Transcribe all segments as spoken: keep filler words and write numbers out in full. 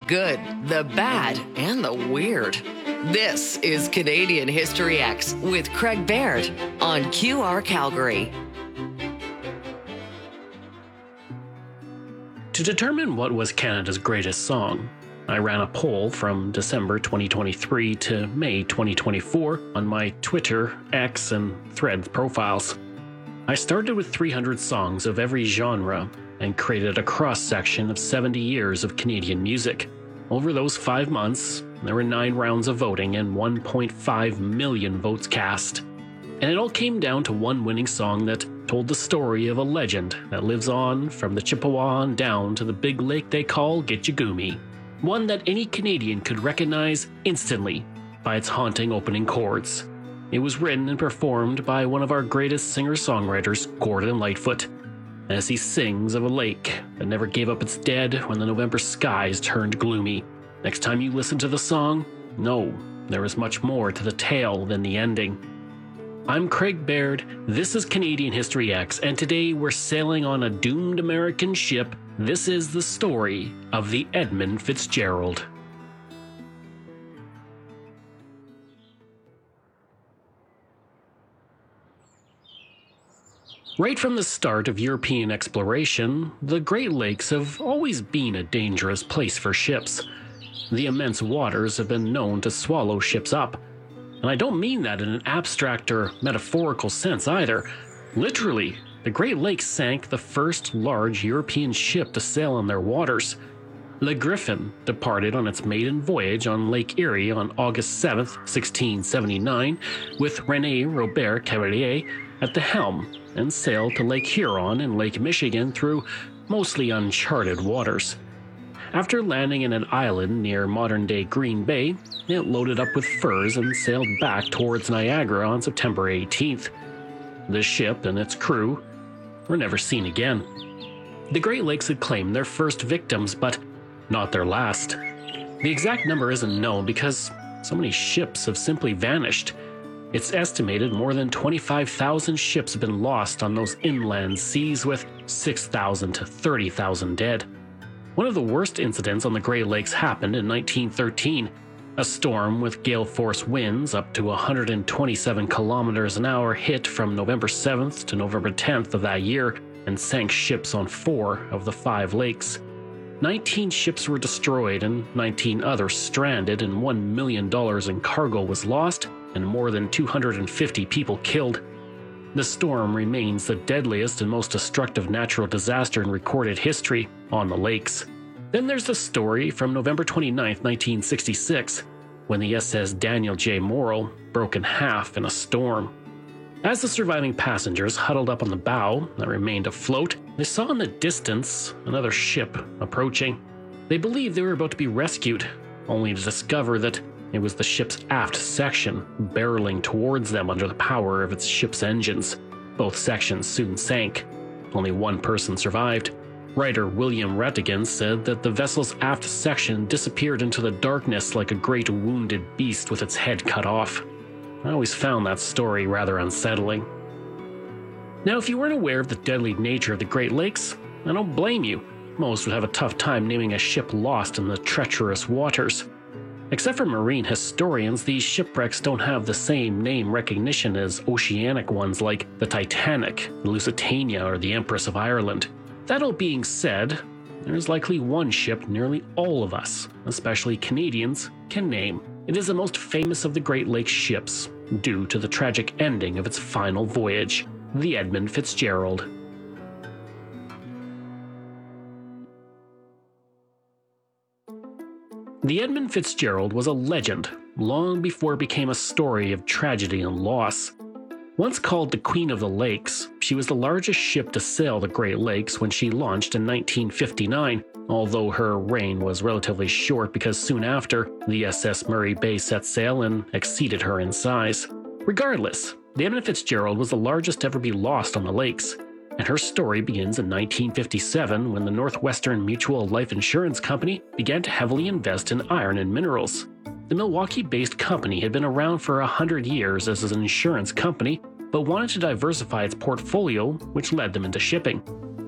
good, the bad, and the weird. This is Canadian History X with Craig Baird on Q R Calgary. To determine what was Canada's greatest song, I ran a poll from December twenty twenty-three to May twenty twenty-four on my Twitter, X, and Threads profiles. I started with three hundred songs of every genre and created a cross-section of seventy years of Canadian music. Over those five months, there were nine rounds of voting and one point five million votes cast. And it all came down to one winning song that told the story of a legend that lives on from the Chippewa on down to the big lake they call Gitche Gumee. One that any Canadian could recognize instantly by its haunting opening chords. It was written and performed by one of our greatest singer-songwriters, Gordon Lightfoot, as he sings of a lake that never gave up its dead when the November skies turned gloomy. Next time you listen to the song, know there is much more to the tale than the ending. I'm Craig Baird, this is Canadian History X, and today we're sailing on a doomed American ship. This is the story of the Edmund Fitzgerald. Right from the start of European exploration, the Great Lakes have always been a dangerous place for ships. The immense waters have been known to swallow ships up. And I don't mean that in an abstract or metaphorical sense either. Literally, the Great Lakes sank the first large European ship to sail on their waters. Le Griffin departed on its maiden voyage on Lake Erie on August seventh, sixteen seventy-nine, with René Robert Cavelier at the helm, and sailed to Lake Huron and Lake Michigan through mostly uncharted waters. After landing in an island near modern-day Green Bay, it loaded up with furs and sailed back towards Niagara on September eighteenth. The ship and its crew were never seen again. The Great Lakes had claimed their first victims, but not their last. The exact number isn't known because so many ships have simply vanished. It's estimated more than twenty-five thousand ships have been lost on those inland seas, with six thousand to thirty thousand dead. One of the worst incidents on the Great Lakes happened in nineteen thirteen. A storm with gale force winds up to one hundred twenty-seven kilometers an hour hit from November seventh to November tenth of that year and sank ships on four of the five lakes. nineteen ships were destroyed and nineteen others stranded, and one million dollars in cargo was lost and more than two hundred fifty people killed. The storm remains the deadliest and most destructive natural disaster in recorded history on the lakes. Then there's the story from November twenty-ninth, nineteen sixty-six, when the S S Daniel J. Morrill broke in half in a storm. As the surviving passengers huddled up on the bow that remained afloat, they saw in the distance another ship approaching. They believed they were about to be rescued, only to discover that it was the ship's aft section barreling towards them under the power of its ship's engines. Both sections soon sank. Only one person survived. Writer William Rattigan said that the vessel's aft section disappeared into the darkness like a great wounded beast with its head cut off. I always found that story rather unsettling. Now, if you weren't aware of the deadly nature of the Great Lakes, I don't blame you. Most would have a tough time naming a ship lost in the treacherous waters. Except for marine historians, these shipwrecks don't have the same name recognition as oceanic ones like the Titanic, the Lusitania, or the Empress of Ireland. That all being said, there's likely one ship nearly all of us, especially Canadians, can name. It is the most famous of the Great Lakes ships, due to the tragic ending of its final voyage, the Edmund Fitzgerald. The Edmund Fitzgerald was a legend long before it became a story of tragedy and loss. Once called the Queen of the Lakes, she was the largest ship to sail the Great Lakes when she launched in nineteen fifty-nine, although her reign was relatively short because soon after, the S S Murray Bay set sail and exceeded her in size. Regardless, the Edmund Fitzgerald was the largest to ever be lost on the lakes, and her story begins in nineteen fifty-seven when the Northwestern Mutual Life Insurance Company began to heavily invest in iron and minerals. The Milwaukee-based company had been around for one hundred years as an insurance company, but wanted to diversify its portfolio, which led them into shipping.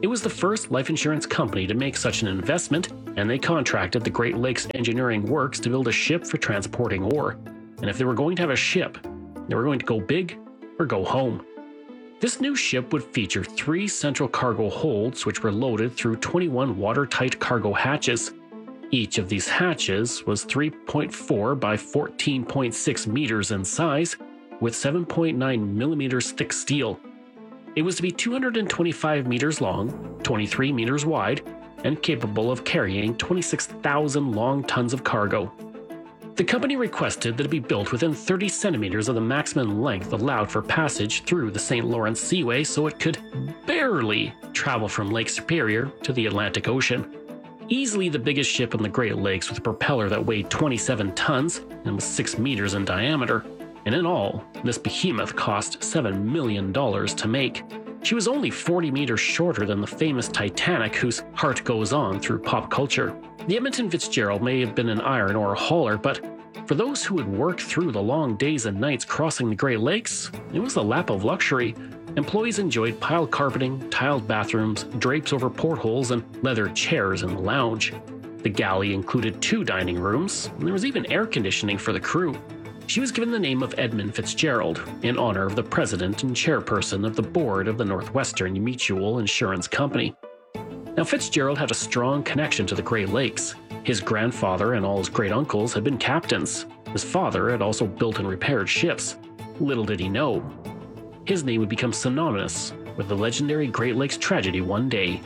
It was the first life insurance company to make such an investment, and they contracted the Great Lakes Engineering Works to build a ship for transporting ore. And if they were going to have a ship, they were going to go big or go home. This new ship would feature three central cargo holds, which were loaded through twenty-one watertight cargo hatches. Each of these hatches was three point four by fourteen point six meters in size, with seven point nine millimeters thick steel. It was to be two hundred twenty-five meters long, twenty-three meters wide, and capable of carrying twenty-six thousand long tons of cargo. The company requested that it be built within thirty centimeters of the maximum length allowed for passage through the Saint Lawrence Seaway, so it could barely travel from Lake Superior to the Atlantic Ocean. Easily the biggest ship in the Great Lakes, with a propeller that weighed twenty-seven tons and was six meters in diameter. And in all, this behemoth cost seven million dollars to make. She was only forty meters shorter than the famous Titanic, whose heart goes on through pop culture. The Edmonton Fitzgerald may have been an iron ore hauler, but for those who had worked through the long days and nights crossing the Great Lakes, it was the lap of luxury. Employees enjoyed piled carpeting, tiled bathrooms, drapes over portholes, and leather chairs in the lounge. The galley included two dining rooms, and there was even air conditioning for the crew. She was given the name of Edmund Fitzgerald in honor of the president and chairperson of the board of the Northwestern Mutual Insurance Company. Now, Fitzgerald had a strong connection to the Great Lakes. His grandfather and all his great-uncles had been captains. His father had also built and repaired ships. Little did he know, his name would become synonymous with the legendary Great Lakes tragedy one day.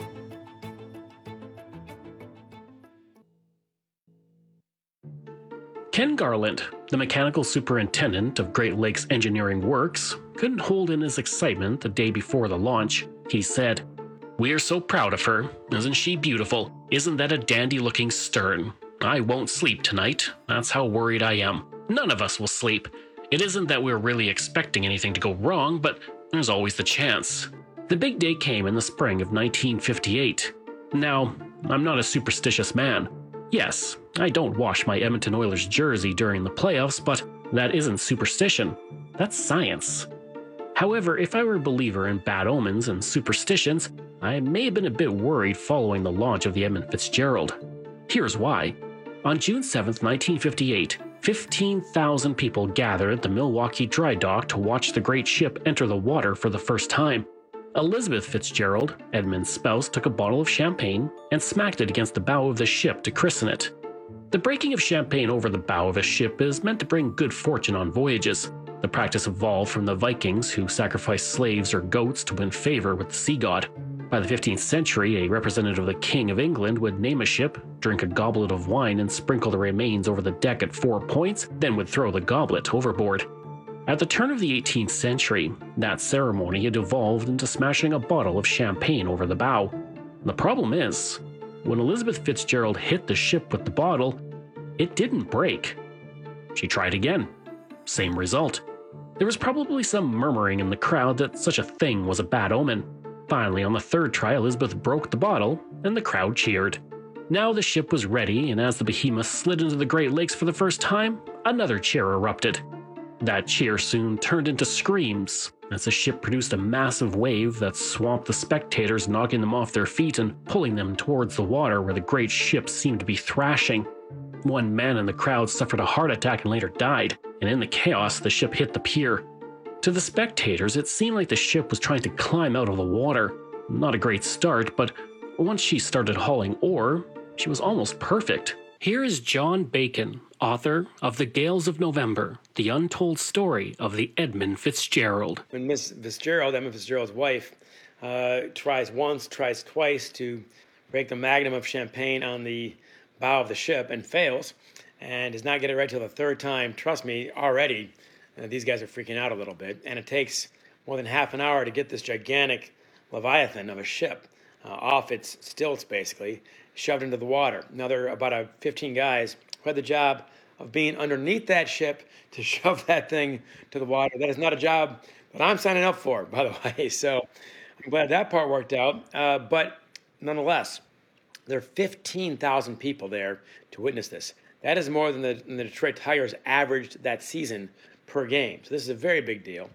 Ken Garland, the mechanical superintendent of Great Lakes Engineering Works, couldn't hold in his excitement the day before the launch. He said, "We're so proud of her. Isn't she beautiful? Isn't that a dandy-looking stern? I won't sleep tonight. That's how worried I am. None of us will sleep. It isn't that we're really expecting anything to go wrong, but there's always the chance." The big day came in the spring of nineteen fifty-eight. Now, I'm not a superstitious man. Yes, I don't wash my Edmonton Oilers jersey during the playoffs, but that isn't superstition. That's science. However, if I were a believer in bad omens and superstitions, I may have been a bit worried following the launch of the Edmund Fitzgerald. Here's why. On June seventh, nineteen fifty-eight, fifteen thousand people gathered at the Milwaukee Dry Dock to watch the great ship enter the water for the first time. Elizabeth Fitzgerald, Edmund's spouse, took a bottle of champagne and smacked it against the bow of the ship to christen it. The breaking of champagne over the bow of a ship is meant to bring good fortune on voyages. The practice evolved from the Vikings, who sacrificed slaves or goats to win favor with the sea god. By the fifteenth century, a representative of the King of England would name a ship, drink a goblet of wine, and sprinkle the remains over the deck at four points, then would throw the goblet overboard. At the turn of the eighteenth century, that ceremony had evolved into smashing a bottle of champagne over the bow. The problem is, when Elizabeth Fitzgerald hit the ship with the bottle, it didn't break. She tried again. Same result. There was probably some murmuring in the crowd that such a thing was a bad omen. Finally, on the third try, Elizabeth broke the bottle, and the crowd cheered. Now the ship was ready, and as the behemoth slid into the Great Lakes for the first time, another cheer erupted. That cheer soon turned into screams as the ship produced a massive wave that swamped the spectators, knocking them off their feet and pulling them towards the water where the great ship seemed to be thrashing. One man in the crowd suffered a heart attack and later died, and in the chaos, the ship hit the pier. To the spectators, it seemed like the ship was trying to climb out of the water. Not a great start, but once she started hauling ore, she was almost perfect. Here is John Bacon, author of The Gales of November, the untold story of the Edmund Fitzgerald. When Miss Fitzgerald, Edmund Fitzgerald's wife, uh, tries once, tries twice to break the magnum of champagne on the bow of the ship and fails, and does not get it right till the third time, trust me, already, uh, these guys are freaking out a little bit, and it takes more than half an hour to get this gigantic leviathan of a ship uh, off its stilts, basically, shoved into the water. Now, there are about uh, fifteen guys who had the job of being underneath that ship to shove that thing to the water. That is not a job that I'm signing up for, by the way. So I'm glad that part worked out. Uh, but nonetheless, there are fifteen thousand people there to witness this. That is more than the, than the Detroit Tigers averaged that season per game. So this is a very big deal.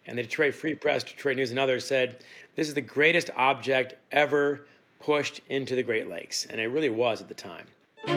And the Detroit Free Press, Detroit News, and others said, this is the greatest object ever pushed into the Great Lakes. And it really was at the time.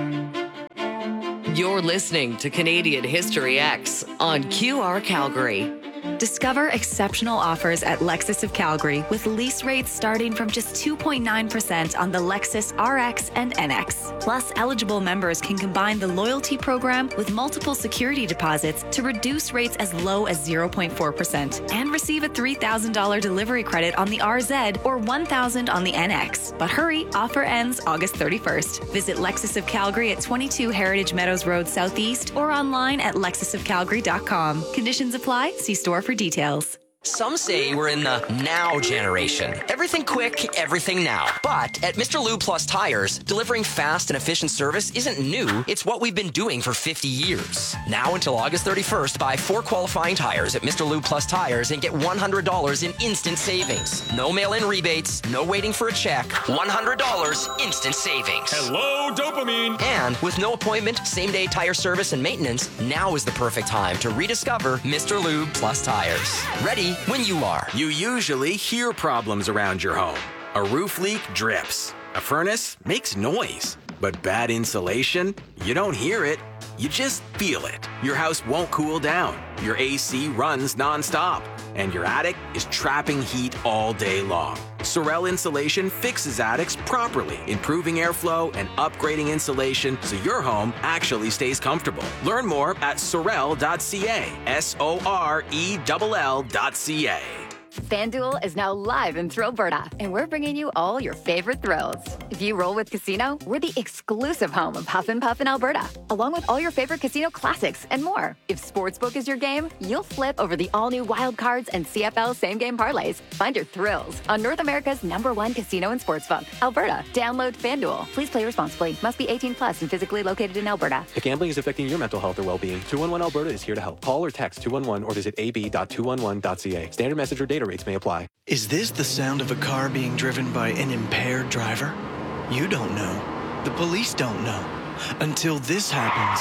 You're listening to Canadian History X on Q R Calgary. Discover exceptional offers at Lexus of Calgary with lease rates starting from just two point nine percent on the Lexus R X and N X. Plus, eligible members can combine the loyalty program with multiple security deposits to reduce rates as low as zero point four percent and receive a three thousand dollars delivery credit on the R Z or one thousand dollars on the N X. But hurry, offer ends August thirty-first. Visit Lexus of Calgary at twenty-two Heritage Meadows Road Southeast or online at lexus of calgary dot com. Conditions apply. See store for details. Some say we're in the now generation. Everything quick, everything now. But at Mister Lube Plus Tires, delivering fast and efficient service isn't new. It's what we've been doing for fifty years. Now until August thirty-first, buy four qualifying tires at Mister Lube Plus Tires and get one hundred dollars in instant savings. No mail-in rebates, no waiting for a check. one hundred dollars instant savings. Hello, dopamine! And with no appointment, same-day tire service and maintenance, now is the perfect time to rediscover Mister Lube Plus Tires. Ready when you are. You usually hear problems around your home. A roof leak drips. A furnace makes noise. But bad insulation? You don't hear it. You just feel it. Your house won't cool down. Your A C runs nonstop. And your attic is trapping heat all day long. Sorel Insulation fixes attics properly, improving airflow and upgrading insulation so your home actually stays comfortable. Learn more at sorel dot c a. S O R E L L dot C A. FanDuel is now live in Thrillberta, and we're bringing you all your favorite thrills. If you roll with Casino, we're the exclusive home of Huff and Puff in Alberta, along with all your favorite casino classics and more. If Sportsbook is your game, you'll flip over the all-new Wild Cards and C F L same-game parlays. Find your thrills on North America's number one casino and sportsbook, Alberta. Download FanDuel. Please play responsibly. Must be eighteen plus and physically located in Alberta. If gambling is affecting your mental health or well-being, two one one Alberta is here to help. Call or text two one one or visit a b dot two one one dot c a. Standard message or data rates may apply. Is this the sound of a car being driven by an impaired driver? You don't know. The police don't know. Until this happens.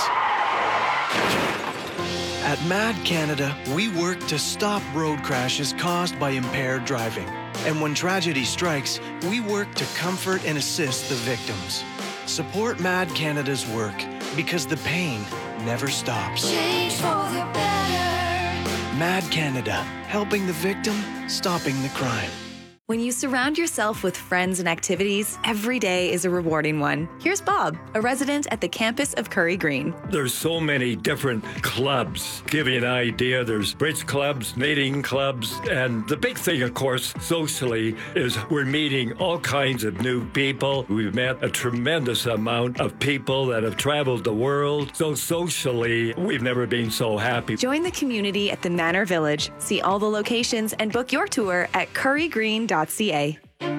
At Mad Canada, we work to stop road crashes caused by impaired driving. And when tragedy strikes, we work to comfort and assist the victims. Support Mad Canada's work because the pain never stops. Change for the better. Mad Canada, helping the victim, stopping the crime. When you surround yourself with friends and activities, every day is a rewarding one. Here's Bob, a resident at the campus of Curry Green. There's so many different clubs. Give you an idea, there's bridge clubs, knitting clubs, and the big thing, of course, socially, is we're meeting all kinds of new people. We've met a tremendous amount of people that have traveled the world. So socially, we've never been so happy. Join the community at the Manor Village. See all the locations and book your tour at curry green dot c a.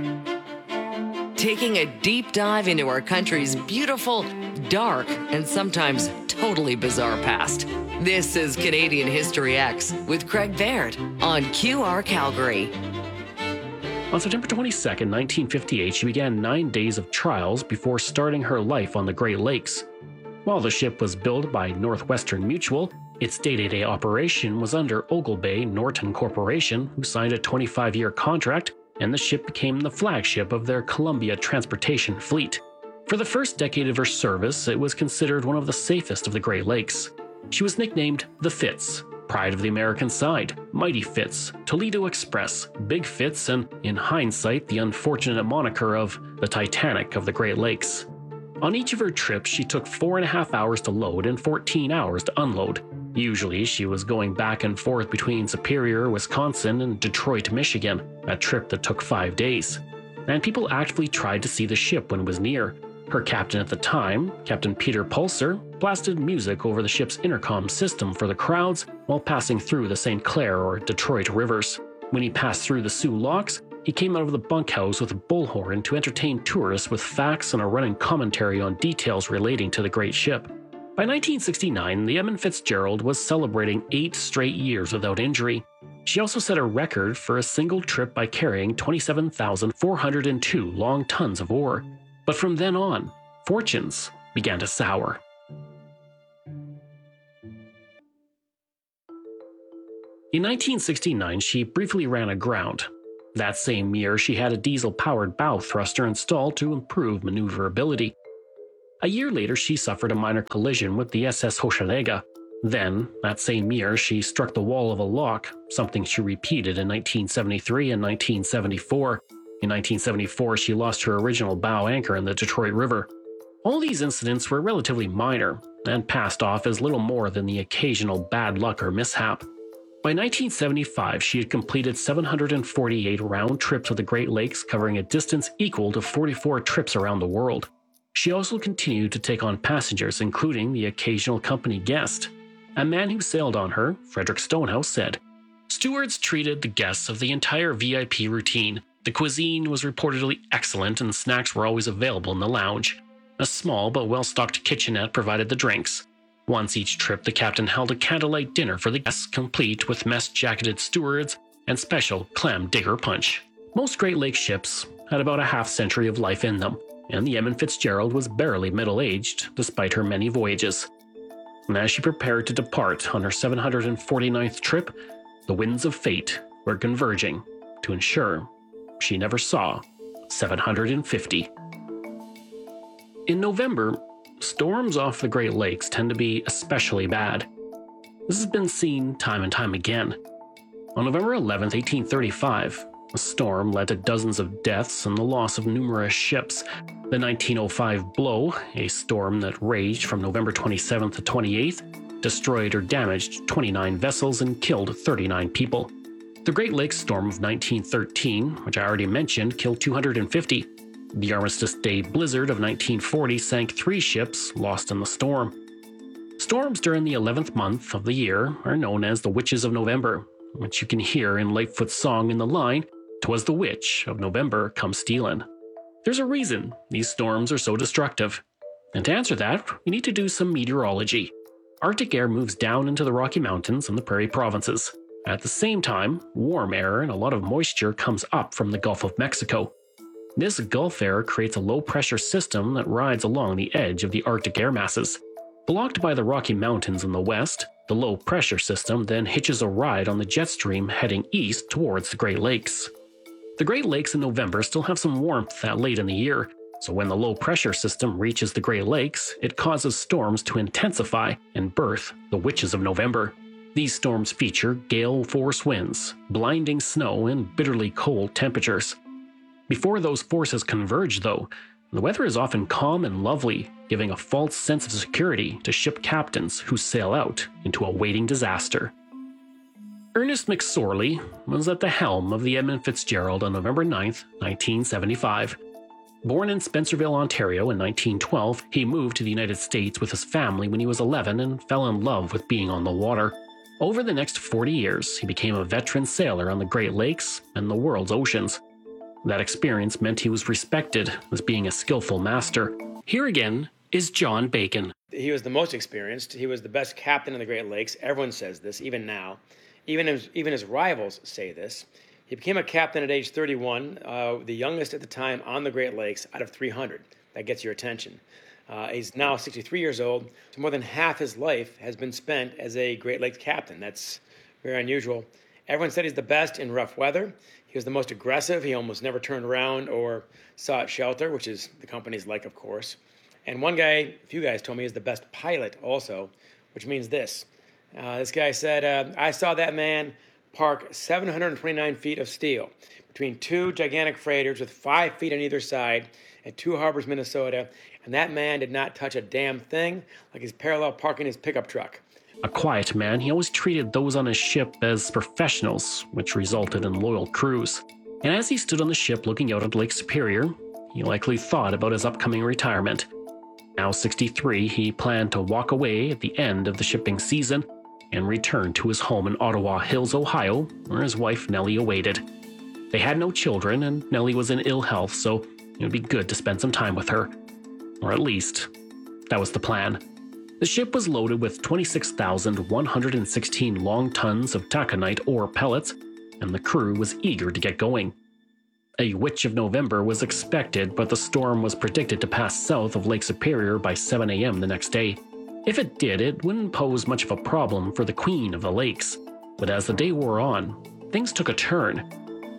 Taking a deep dive into our country's beautiful, dark, and sometimes totally bizarre past. This is Canadian History X with Craig Baird on Q R Calgary. On September twenty-second, nineteen fifty-eight, she began nine days of trials before starting her life on the Great Lakes. While the ship was built by Northwestern Mutual, its day-to-day operation was under Ogle Bay Norton Corporation, who signed a twenty-five year contract, and the ship became the flagship of their Columbia transportation fleet. For the first decade of her service, it was considered one of the safest of the Great Lakes. She was nicknamed the Fitz, pride of the American side, Mighty Fitz, Toledo Express, Big Fitz, and, in hindsight, the unfortunate moniker of the Titanic of the Great Lakes. On each of her trips, she took four and a half hours to load and fourteen hours to unload. Usually, she was going back and forth between Superior, Wisconsin, and Detroit, Michigan, a trip that took five days. And people actively tried to see the ship when it was near. Her captain at the time, Captain Peter Pulser, blasted music over the ship's intercom system for the crowds while passing through the Saint Clair or Detroit rivers. When he passed through the Sioux Locks, he came out of the bunkhouse with a bullhorn to entertain tourists with facts and a running commentary on details relating to the great ship. By nineteen sixty-nine, the Edmund Fitzgerald was celebrating eight straight years without injury. She also set a record for a single trip by carrying twenty-seven thousand four hundred two long tons of ore. But from then on, fortunes began to sour. In nineteen sixty-nine, she briefly ran aground. That same year, she had a diesel-powered bow thruster installed to improve maneuverability. A year later, she suffered a minor collision with the S S Hochelaga. Then, that same year, she struck the wall of a lock, something she repeated in nineteen seventy-three and nineteen seventy-four. In nineteen seventy-four, she lost her original bow anchor in the Detroit River. All these incidents were relatively minor and passed off as little more than the occasional bad luck or mishap. By nineteen seventy-five, she had completed seven hundred forty-eight round trips of the Great Lakes, covering a distance equal to forty-four trips around the world. She also continued to take on passengers, including the occasional company guest. A man who sailed on her, Frederick Stonehouse, said, "Stewards treated the guests of the entire V I P routine. The cuisine was reportedly excellent and snacks were always available in the lounge. A small but well-stocked kitchenette provided the drinks. Once each trip, the captain held a candlelight dinner for the guests, complete with mess-jacketed stewards and special clam digger punch." Most Great Lakes ships had about a half-century of life in them, and the Edmund Fitzgerald was barely middle-aged despite her many voyages. And as she prepared to depart on her seven hundred forty-ninth trip, the winds of fate were converging to ensure she never saw seven hundred fifty. In November, storms off the Great Lakes tend to be especially bad. This has been seen time and time again. On November eleventh, eighteen thirty-five, a storm led to dozens of deaths and the loss of numerous ships. The nineteen oh five blow, a storm that raged from November twenty-seventh to twenty-eighth, destroyed or damaged twenty-nine vessels and killed thirty-nine people. The Great Lakes storm of nineteen thirteen, which I already mentioned, killed two hundred fifty. The Armistice Day blizzard of nineteen forty sank three ships, lost in the storm. Storms during the eleventh month of the year are known as the Witches of November, which you can hear in Lightfoot's song in the line, "'Twas the witch of November come stealin'." There's a reason these storms are so destructive. And to answer that, we need to do some meteorology. Arctic air moves down into the Rocky Mountains and the Prairie Provinces. At the same time, warm air and a lot of moisture comes up from the Gulf of Mexico. This Gulf air creates a low-pressure system that rides along the edge of the Arctic air masses. Blocked by the Rocky Mountains in the west, the low-pressure system then hitches a ride on the jet stream heading east towards the Great Lakes. The Great Lakes in November still have some warmth that late in the year, so when the low-pressure system reaches the Great Lakes, it causes storms to intensify and birth the Witches of November. These storms feature gale-force winds, blinding snow, and bitterly cold temperatures. Before those forces converge, though, the weather is often calm and lovely, giving a false sense of security to ship captains who sail out into a waiting disaster. Ernest McSorley was at the helm of the Edmund Fitzgerald on November ninth, nineteen seventy-five. Born in Spencerville, Ontario in nineteen twelve, he moved to the United States with his family when he was eleven and fell in love with being on the water. Over the next forty years, he became a veteran sailor on the Great Lakes and the world's oceans. That experience meant he was respected as being a skillful master. Here again is John Bacon. He was the most experienced. He was the best captain in the Great Lakes. Everyone says this, even now. Even his, even his rivals say this. He became a captain at age thirty-one, uh, the youngest at the time on the Great Lakes out of three hundred. That gets your attention. Uh, he's now sixty-three years old, so more than half his life has been spent as a Great Lakes captain. That's very unusual. Everyone said he's the best in rough weather. He was the most aggressive. He almost never turned around or sought shelter, which is the company's like, of course. And one guy, a few guys told me he's the best pilot also, which means this. Uh, this guy said, uh, I saw that man park seven hundred twenty-nine feet of steel between two gigantic freighters with five feet on either side at Two Harbors, Minnesota, and that man did not touch a damn thing, like he's parallel parking his pickup truck. A quiet man, he always treated those on his ship as professionals, which resulted in loyal crews. And as he stood on the ship looking out at Lake Superior, he likely thought about his upcoming retirement. Now sixty-three, he planned to walk away at the end of the shipping season and return to his home in Ottawa Hills, Ohio, where his wife Nellie awaited. They had no children, and Nellie was in ill health, so it would be good to spend some time with her. Or at least, that was the plan. The ship was loaded with twenty-six thousand one hundred sixteen long tons of taconite ore pellets, and the crew was eager to get going. A Witch of November was expected, but the storm was predicted to pass south of Lake Superior by seven a.m. the next day. If it did, it wouldn't pose much of a problem for the Queen of the Lakes. But as the day wore on, things took a turn.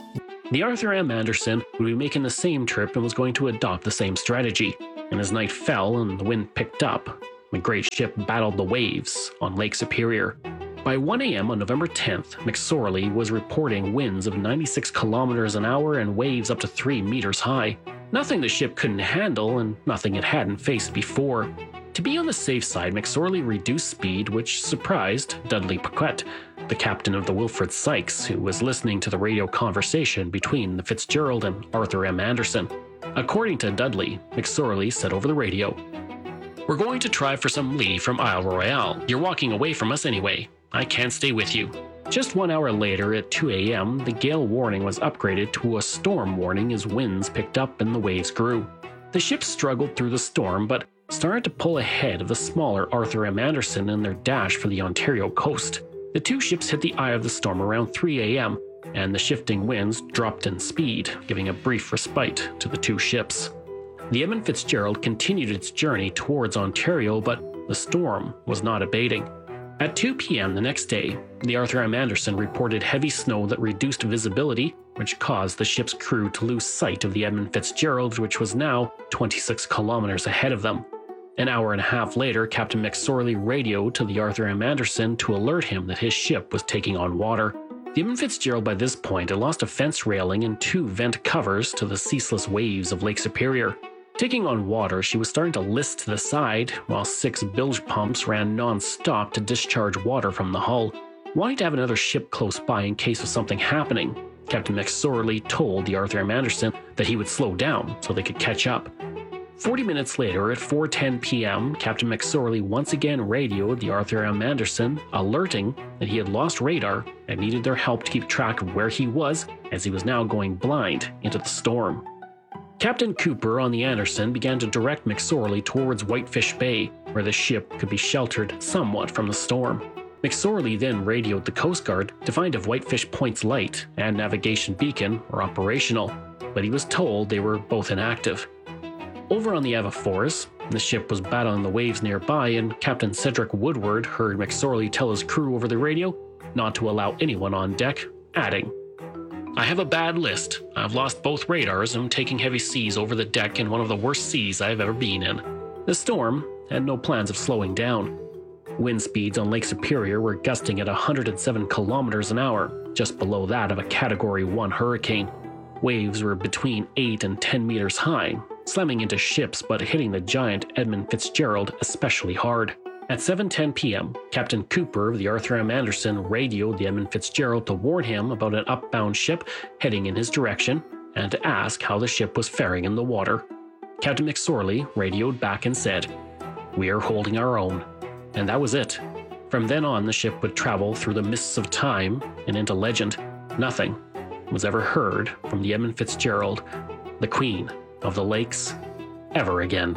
The Arthur M. Anderson would be making the same trip and was going to adopt the same strategy. And as night fell and the wind picked up, the great ship battled the waves on Lake Superior. By one a.m. on November tenth, McSorley was reporting winds of ninety-six kilometers an hour and waves up to three meters high. Nothing the ship couldn't handle and nothing it hadn't faced before. To be on the safe side, McSorley reduced speed, which surprised Dudley Paquette, the captain of the Wilfred Sykes, who was listening to the radio conversation between the Fitzgerald and Arthur M. Anderson. According to Dudley, McSorley said over the radio, "We're going to try for some lee from Isle Royale. You're walking away from us anyway. I can't stay with you." Just one hour later, at two a.m., the gale warning was upgraded to a storm warning as winds picked up and the waves grew. The ship struggled through the storm, but started to pull ahead of the smaller Arthur M. Anderson in their dash for the Ontario coast. The two ships hit the eye of the storm around three a.m., and the shifting winds dropped in speed, giving a brief respite to the two ships. The Edmund Fitzgerald continued its journey towards Ontario, but the storm was not abating. At two p.m. the next day, the Arthur M. Anderson reported heavy snow that reduced visibility, which caused the ship's crew to lose sight of the Edmund Fitzgerald, which was now twenty-six kilometers ahead of them. An hour and a half later, Captain McSorley radioed to the Arthur M. Anderson to alert him that his ship was taking on water. The Edmund Fitzgerald by this point had lost a fence railing and two vent covers to the ceaseless waves of Lake Superior. Taking on water, she was starting to list to the side, while six bilge pumps ran non-stop to discharge water from the hull. Wanting to have another ship close by in case of something happening, Captain McSorley told the Arthur M. Anderson that he would slow down so they could catch up. Forty minutes later, at four ten p.m., Captain McSorley once again radioed the Arthur M. Anderson, alerting that he had lost radar and needed their help to keep track of where he was, as he was now going blind into the storm. Captain Cooper on the Anderson began to direct McSorley towards Whitefish Bay, where the ship could be sheltered somewhat from the storm. McSorley then radioed the Coast Guard to find if Whitefish Point's light and navigation beacon were operational, but he was told they were both inactive. Over on the Ava Force, the ship was battling the waves nearby, and Captain Cedric Woodward heard McSorley tell his crew over the radio not to allow anyone on deck, adding, "I have a bad list. I've lost both radars and I'm taking heavy seas over the deck in one of the worst seas I've ever been in." The storm had no plans of slowing down. Wind speeds on Lake Superior were gusting at one hundred seven kilometers an hour, just below that of a Category one hurricane. Waves were between eight and ten meters high, slamming into ships but hitting the giant Edmund Fitzgerald especially hard. At seven ten p.m., Captain Cooper of the Arthur M. Anderson radioed the Edmund Fitzgerald to warn him about an upbound ship heading in his direction and to ask how the ship was faring in the water. Captain McSorley radioed back and said, "We are holding our own." And that was it. From then on, the ship would travel through the mists of time and into legend. Nothing was ever heard from the Edmund Fitzgerald, the Queen of the Lakes, ever again.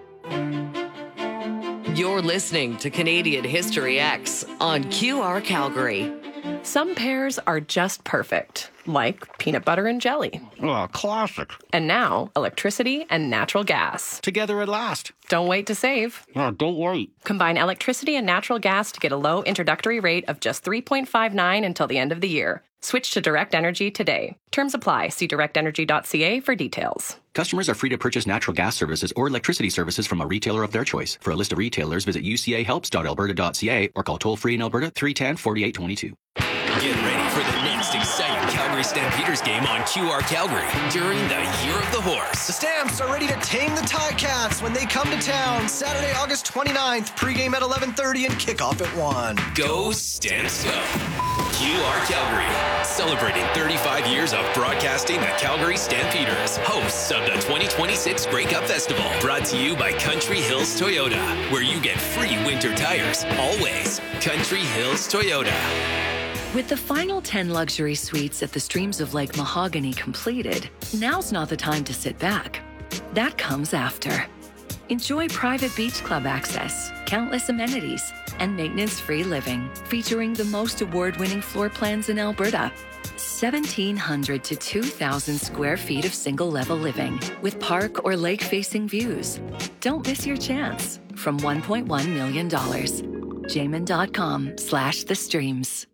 You're listening to Canadian History X on Q R Calgary. Some pairs are just perfect, like peanut butter and jelly. Oh, classic. And now, electricity and natural gas. Together at last. Don't wait to save. Oh, don't wait. Combine electricity and natural gas to get a low introductory rate of just three point five nine until the end of the year. Switch to Direct Energy today. Terms apply. See direct energy dot c a for details. Customers are free to purchase natural gas services or electricity services from a retailer of their choice. For a list of retailers, visit u c a helps dot alberta dot c a or call toll-free in Alberta three one zero, four eight two two. Get ready for the next exciting Calgary Stampeders game on Q R Calgary during the Year of the Horse. The Stamps are ready to tame the Ticats when they come to town Saturday, August twenty-ninth. Pregame at eleven thirty and kickoff at one. Go Stamps go! Q R Calgary, celebrating thirty-five years of broadcasting the Calgary Stampeders, hosts of the twenty twenty-six Grey Cup Festival. Brought to you by Country Hills Toyota, where you get free winter tires, always. Country Hills Toyota. With the final ten luxury suites at the Streams of Lake Mahogany completed, now's not the time to sit back. That comes after. Enjoy private beach club access, countless amenities, and maintenance-free living, featuring the most award-winning floor plans in Alberta. seventeen hundred to two thousand square feet of single-level living with park or lake-facing views. Don't miss your chance from one point one million dollars. Jamin dot com slash the streams.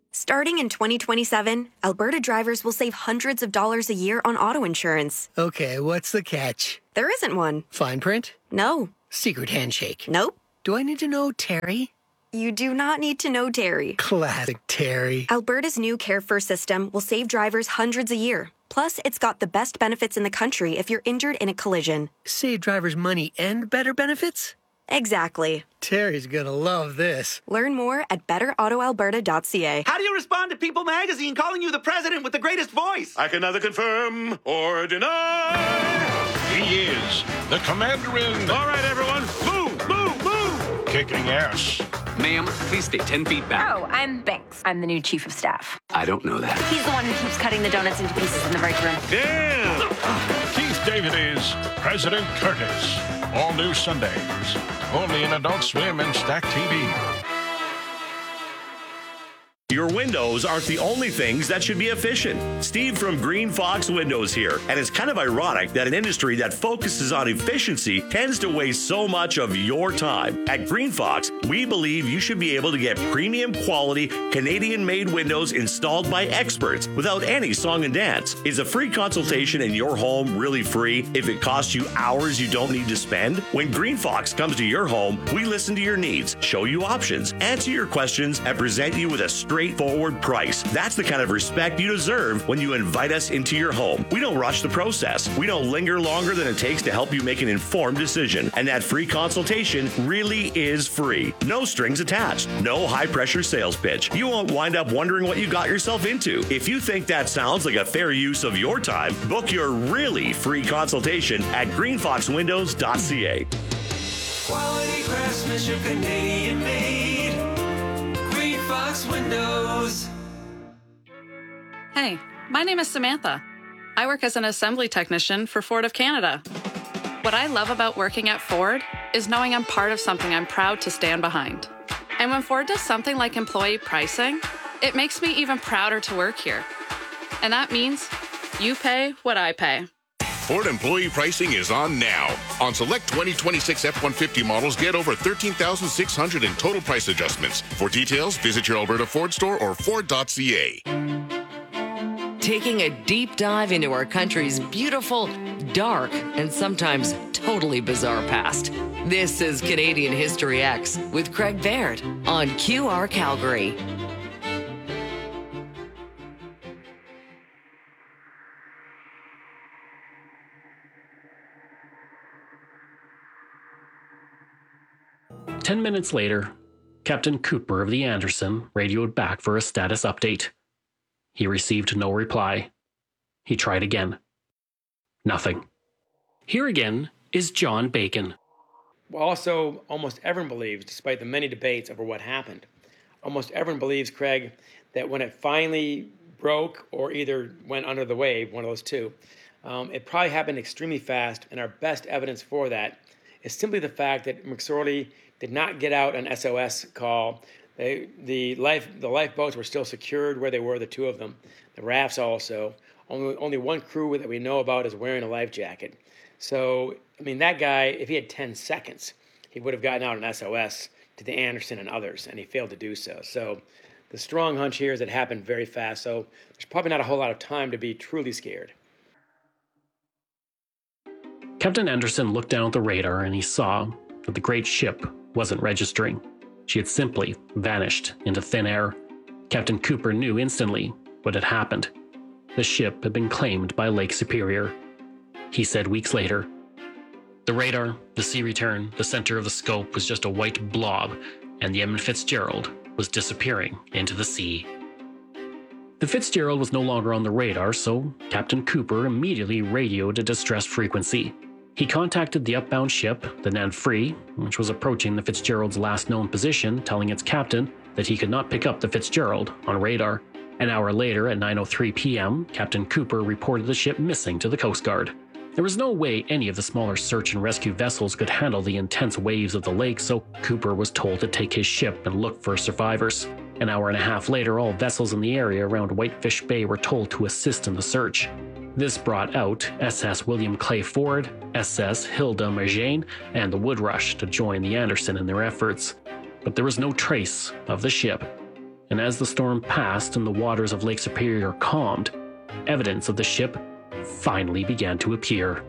Starting in twenty twenty-seven, Alberta drivers will save hundreds of dollars a year on auto insurance. Okay, what's the catch? There isn't one. Fine print? No. Secret handshake? Nope. Do I need to know Terry? You do not need to know Terry. Classic Terry. Alberta's new Care First system will save drivers hundreds a year. Plus, it's got the best benefits in the country if you're injured in a collision. Save drivers money and better benefits? Exactly. Terry's gonna love this. Learn more at better auto alberta dot c a. How do you respond to People magazine calling you the president with the greatest voice? I can neither confirm or deny. He is the commander in... All right, everyone. Move, move, move. Kicking ass. Ma'am, please stay ten feet back. Oh, I'm Banks. I'm the new chief of staff. I don't know that. He's the one who keeps cutting the donuts into pieces in the break room. Damn! Keith David is President Curtis. All new Sundays. Only in Adult Swim and Stack T V. Your windows aren't the only things that should be efficient. Steve from Green Fox Windows here. And it's kind of ironic that an industry that focuses on efficiency tends to waste so much of your time. At Green Fox, we believe you should be able to get premium quality Canadian-made windows installed by experts without any song and dance. Is a free consultation in your home really free if it costs you hours you don't need to spend? When Green Fox comes to your home, we listen to your needs, show you options, answer your questions, and present you with a straight straightforward price. That's the kind of respect you deserve when you invite us into your home. We don't rush the process. We don't linger longer than it takes to help you make an informed decision. And that free consultation really is free. No strings attached. No high-pressure sales pitch. You won't wind up wondering what you got yourself into. If you think that sounds like a fair use of your time, book your really free consultation at green fox windows dot c a. Quality craftsmanship, Canadian made. Green Fox Windows. Hey, my name is Samantha. I work as an assembly technician for Ford of Canada. What I love about working at Ford is knowing I'm part of something I'm proud to stand behind. And when Ford does something like employee pricing, it makes me even prouder to work here. And that means you pay what I pay. Ford employee pricing is on now. On select twenty twenty-six F one fifty models, get over thirteen thousand six hundred dollars in total price adjustments. For details, visit your Alberta Ford store or ford dot c a. Taking a deep dive into our country's beautiful, dark, and sometimes totally bizarre past. This is Canadian History X with Craig Baird on Q R Calgary. Ten minutes later, Captain Cooper of the Anderson radioed back for a status update. He received no reply. He tried again. Nothing. Here again is John Bacon. Also, almost everyone believes, despite the many debates over what happened, almost everyone believes, Craig, that when it finally broke or either went under the wave, one of those two, um, it probably happened extremely fast, and our best evidence for that is simply the fact that McSorley did not get out an S O S call. They, the life the lifeboats were still secured where they were, the two of them. The rafts also. Only, only one crew that we know about is wearing a life jacket. So, I mean, that guy, if he had ten seconds, he would have gotten out an S O S to the Anderson and others, and he failed to do so. So the strong hunch here is it happened very fast, so there's probably not a whole lot of time to be truly scared. Captain Anderson looked down at the radar and he saw that the great ship wasn't registering. She had simply vanished into thin air. Captain Cooper knew instantly what had happened. The ship had been claimed by Lake Superior. He said weeks later, "The radar, the sea return, the center of the scope was just a white blob, and the Edmund Fitzgerald was disappearing into the sea." The Fitzgerald was no longer on the radar, so Captain Cooper immediately radioed a distress frequency. He contacted the upbound ship, the Nan Free, which was approaching the Fitzgerald's last known position, telling its captain that he could not pick up the Fitzgerald on radar. An hour later, at nine oh three p.m., Captain Cooper reported the ship missing to the Coast Guard. There was no way any of the smaller search and rescue vessels could handle the intense waves of the lake, so Cooper was told to take his ship and look for survivors. An hour and a half later, all vessels in the area around Whitefish Bay were told to assist in the search. This brought out S S William Clay Ford, S S Hilda Marjane, and the Woodrush to join the Anderson in their efforts. But there was no trace of the ship. and as the storm passed and the waters of Lake Superior calmed, evidence of the ship finally began to appear.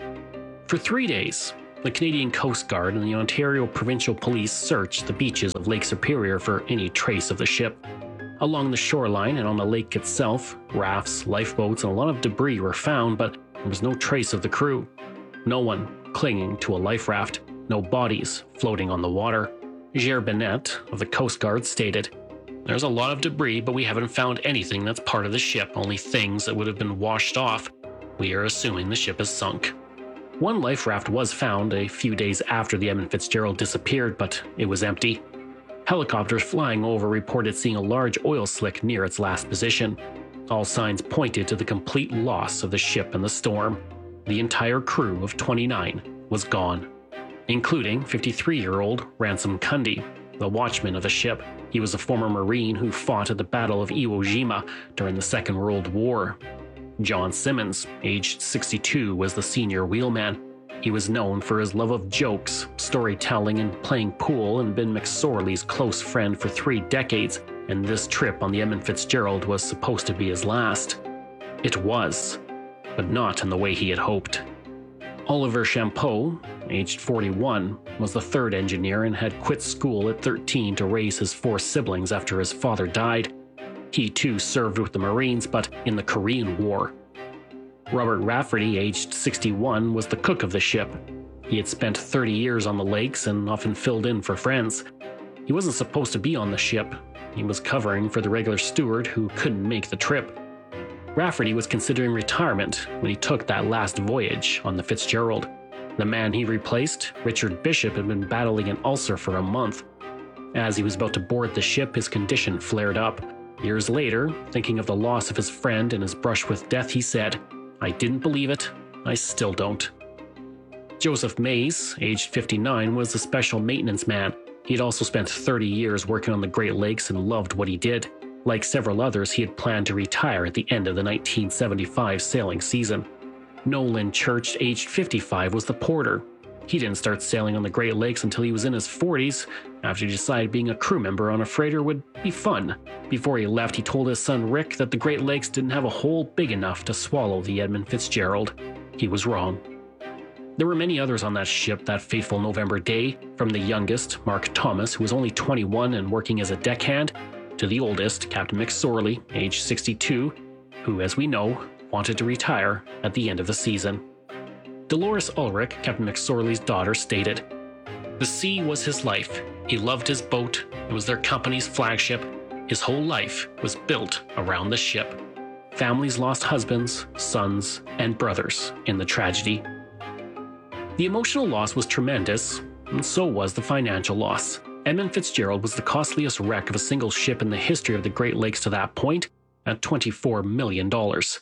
For three days, the Canadian Coast Guard and the Ontario Provincial Police searched the beaches of Lake Superior for any trace of the ship. Along the shoreline and on the lake itself, rafts, lifeboats, and a lot of debris were found, but there was no trace of the crew. No one clinging to a life raft, no bodies floating on the water. Ger Bennett of the Coast Guard stated, "There's a lot of debris, but we haven't found anything that's part of the ship, only things that would have been washed off. We are assuming the ship is sunk." One life raft was found a few days after the Edmund Fitzgerald disappeared, but it was empty. Helicopters flying over reported seeing a large oil slick near its last position. All signs pointed to the complete loss of the ship in the storm. The entire crew of twenty-nine was gone, including fifty-three-year-old Ransom Cundy, the watchman of the ship. He was a former Marine who fought at the Battle of Iwo Jima during the Second World War. John Simmons, aged sixty-two, was the senior wheelman. He was known for his love of jokes, storytelling, and playing pool, and been McSorley's close friend for three decades, and this trip on the Edmund Fitzgerald was supposed to be his last. It was, but not in the way he had hoped. Oliver Champeau, aged forty-one, was the third engineer and had quit school at thirteen to raise his four siblings after his father died. He too served with the Marines, but in the Korean War. Robert Rafferty, aged sixty-one, was the cook of the ship. He had spent thirty years on the lakes and often filled in for friends. He wasn't supposed to be on the ship. He was covering for the regular steward who couldn't make the trip. Rafferty was considering retirement when he took that last voyage on the Fitzgerald. The man he replaced, Richard Bishop, had been battling an ulcer for a month. As he was about to board the ship, his condition flared up. Years later, thinking of the loss of his friend and his brush with death, he said, "I didn't believe it. I still don't." Joseph Mays, aged fifty-nine, was a special maintenance man. He'd also spent thirty years working on the Great Lakes and loved what he did. Like several others, he had planned to retire at the end of the nineteen seventy-five sailing season. Nolan Church, aged fifty-five, was the porter. He didn't start sailing on the Great Lakes until he was in his forties, after he decided being a crew member on a freighter would be fun. Before he left, he told his son Rick that the Great Lakes didn't have a hole big enough to swallow the Edmund Fitzgerald. He was wrong. There were many others on that ship that fateful November day, from the youngest, Mark Thomas, who was only twenty-one and working as a deckhand, to the oldest, Captain McSorley, aged sixty-two, who, as we know, wanted to retire at the end of the season. Dolores Ulrich, Captain McSorley's daughter, stated, "The sea was his life. He loved his boat. It was their company's flagship. His whole life was built around the ship. Families lost husbands, sons, and brothers in the tragedy." The emotional loss was tremendous, and so was the financial loss. Edmund Fitzgerald was the costliest wreck of a single ship in the history of the Great Lakes to that point, at twenty-four million dollars.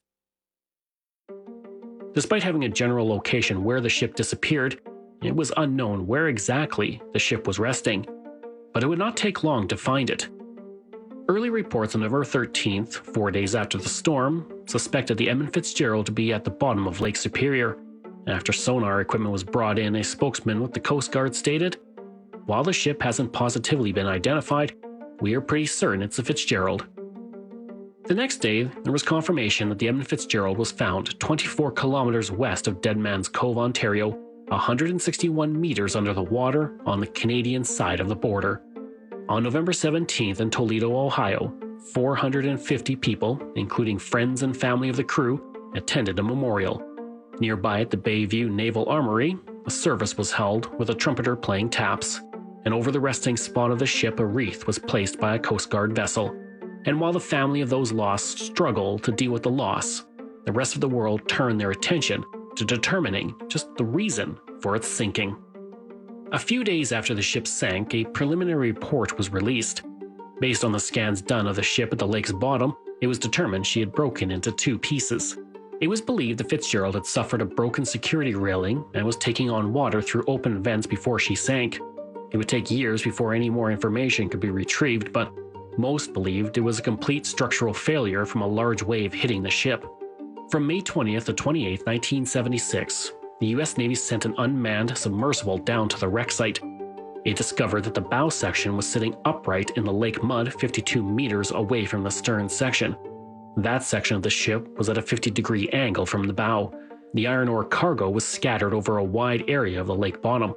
Despite having a general location where the ship disappeared, it was unknown where exactly the ship was resting, but it would not take long to find it. Early reports on November thirteenth, four days after the storm, suspected the Edmund Fitzgerald to be at the bottom of Lake Superior. After sonar equipment was brought in, a spokesman with the Coast Guard stated, "While the ship hasn't positively been identified, we are pretty certain it's the Fitzgerald." The next day, there was confirmation that the Edmund Fitzgerald was found twenty-four kilometers west of Dead Man's Cove, Ontario, one hundred sixty-one meters under the water on the Canadian side of the border. On November seventeenth in Toledo, Ohio, four hundred fifty people, including friends and family of the crew, attended a memorial. Nearby at the Bayview Naval Armory, a service was held with a trumpeter playing taps, and over the resting spot of the ship a wreath was placed by a Coast Guard vessel. And while the family of those lost struggled to deal with the loss, the rest of the world turned their attention to determining just the reason for its sinking. A few days after the ship sank, a preliminary report was released. Based on the scans done of the ship at the lake's bottom, it was determined she had broken into two pieces. It was believed the Fitzgerald had suffered a broken security railing and was taking on water through open vents before she sank. It would take years before any more information could be retrieved, but most believed it was a complete structural failure from a large wave hitting the ship. From May twentieth to twenty-eighth, nineteen seventy-six, the U S Navy sent an unmanned submersible down to the wreck site. It discovered that the bow section was sitting upright in the lake mud fifty-two meters away from the stern section. That section of the ship was at a fifty degree angle from the bow. The iron ore cargo was scattered over a wide area of the lake bottom.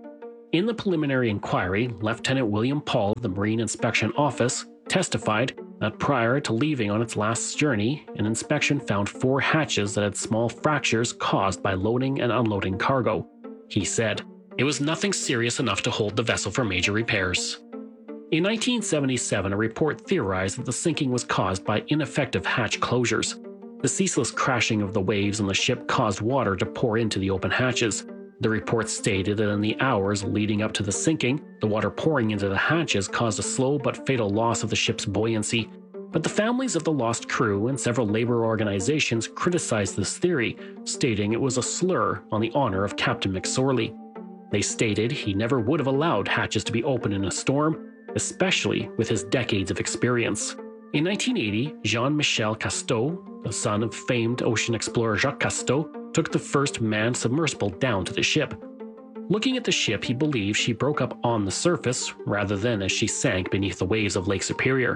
In the preliminary inquiry, Lieutenant William Paul of the Marine Inspection Office testified that prior to leaving on its last journey, an inspection found four hatches that had small fractures caused by loading and unloading cargo. He said, "It was nothing serious enough to hold the vessel for major repairs." In nineteen seventy-seven, a report theorized that the sinking was caused by ineffective hatch closures. The ceaseless crashing of the waves on the ship caused water to pour into the open hatches. The report stated that in the hours leading up to the sinking, the water pouring into the hatches caused a slow but fatal loss of the ship's buoyancy. But the families of the lost crew and several labor organizations criticized this theory, stating it was a slur on the honor of Captain McSorley. They stated he never would have allowed hatches to be open in a storm, especially with his decades of experience. In nineteen eighty, Jean-Michel Cousteau, the son of famed ocean explorer Jacques Cousteau, took the first manned submersible down to the ship. Looking at the ship, he believed she broke up on the surface rather than as she sank beneath the waves of Lake Superior.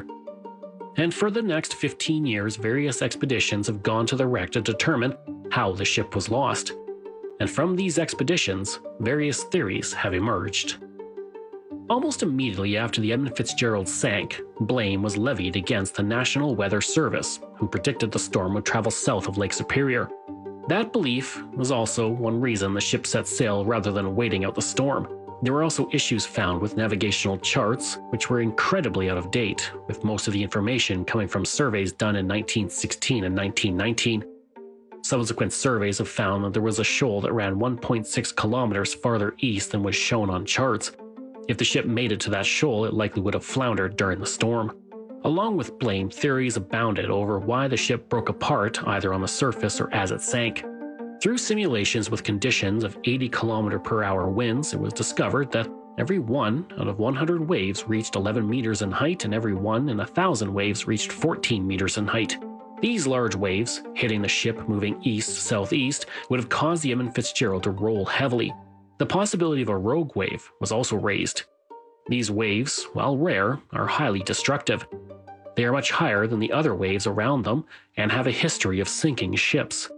And for the next fifteen years, various expeditions have gone to the wreck to determine how the ship was lost. And from these expeditions, various theories have emerged. Almost immediately after the Edmund Fitzgerald sank, blame was levied against the National Weather Service, who predicted the storm would travel south of Lake Superior. That belief was also one reason the ship set sail rather than waiting out the storm. There were also issues found with navigational charts, which were incredibly out of date, with most of the information coming from surveys done in nineteen sixteen and nineteen nineteen. Subsequent surveys have found that there was a shoal that ran one point six kilometers farther east than was shown on charts. If the ship made it to that shoal, it likely would have floundered during the storm. Along with blame, theories abounded over why the ship broke apart either on the surface or as it sank. Through simulations with conditions of eighty kilometer per hour winds, it was discovered that every one out of one hundred waves reached eleven meters in height and every one in one thousand waves reached fourteen meters in height. These large waves, hitting the ship moving east-southeast, would have caused the Edmund Fitzgerald to roll heavily. The possibility of a rogue wave was also raised. These waves, while rare, are highly destructive. They are much higher than the other waves around them and have a history of sinking ships.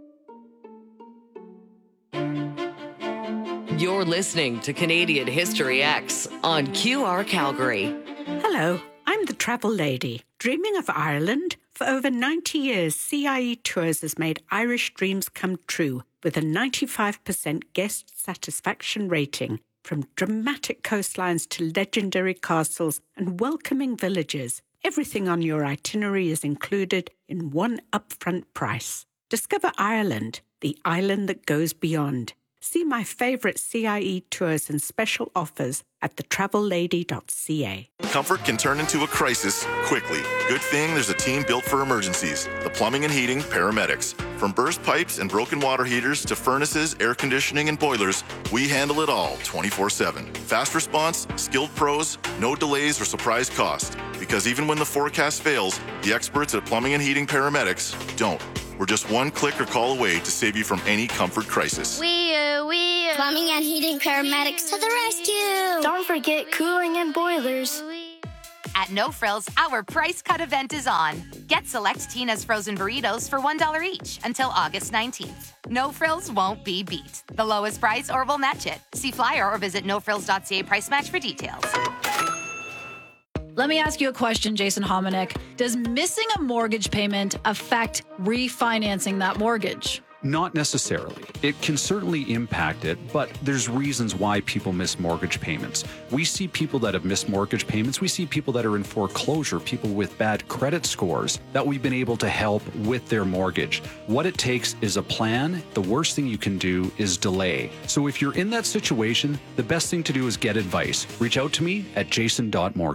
You're listening to Canadian History X on Q R Calgary. Hello, I'm the travel lady. Dreaming of Ireland? For over ninety years, C I E Tours has made Irish dreams come true with a ninety-five percent guest satisfaction rating. From dramatic coastlines to legendary castles and welcoming villages, everything on your itinerary is included in one upfront price. Discover Ireland, the island that goes beyond. See my favourite C I E tours and special offers at the travel lady dot c a. Comfort can turn into a crisis quickly. Good thing there's a team built for emergencies. The Plumbing and Heating Paramedics. From burst pipes and broken water heaters to furnaces, air conditioning, and boilers, we handle it all twenty-four seven. Fast response, skilled pros, no delays or surprise cost. Because even when the forecast fails, the experts at Plumbing and Heating Paramedics don't. We're just one click or call away to save you from any comfort crisis. We uh, we uh, Plumbing and Heating Paramedics to the rescue. Don't forget cooling and boilers. At No Frills, our price cut event is on. Get select Tina's frozen burritos for one dollar each until August nineteenth. No Frills won't be beat. The lowest price or we'll match it. See flyer or visit no frills dot c a price match for details. Let me ask you a question, Jason Hominick. Does missing a mortgage payment affect refinancing that mortgage? Not necessarily. It can certainly impact it, but there's reasons why people miss mortgage payments. We see people that have missed mortgage payments. We see people that are in foreclosure, people with bad credit scores that we've been able to help with their mortgage. What it takes is a plan. The worst thing you can do is delay. So if you're in that situation, the best thing to do is get advice. Reach out to me at jason dot mortgage.